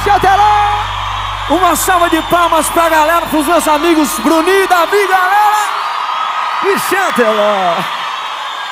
Chanteló! Uma salva de palmas pra galera, pros meus amigos Bruninho e Davi, galera! E Chanteló!